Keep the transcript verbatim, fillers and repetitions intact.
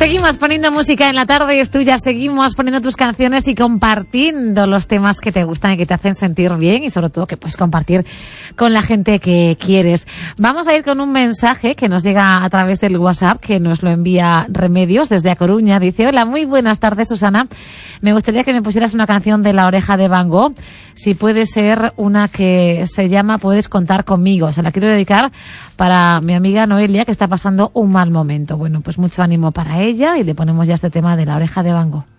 Seguimos poniendo música en la tarde, es tuya. Seguimos poniendo tus canciones y compartiendo los temas que te gustan y que te hacen sentir bien, y sobre todo que puedes compartir con la gente que quieres. Vamos a ir con un mensaje que nos llega a través del WhatsApp, que nos lo envía Remedios desde A Coruña. Dice: hola, muy buenas tardes, Susana. Me gustaría que me pusieras una canción de La Oreja de Van Gogh. Si puede ser una que se llama Puedes contar conmigo. Se la quiero dedicar para mi amiga Noelia, que está pasando un mal momento. Bueno, pues mucho ánimo para ella, y le ponemos ya este tema de La Oreja de Van Gogh.